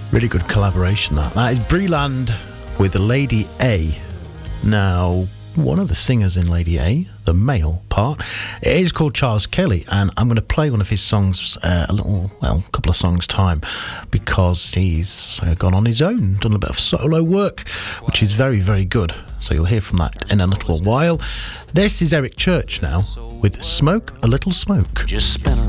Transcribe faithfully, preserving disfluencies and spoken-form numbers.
Really good collaboration, that. That is Breland with Lady A. Now, one of the singers in Lady A, the male part, it is called Charles Kelly, and I'm going to play one of his songs uh, a little, well, a couple of songs' time, because he's uh, gone on his own, done a bit of solo work, which is very, very good. So you'll hear from that in a little while. This is Eric Church now with Smoke a Little Smoke. Just spin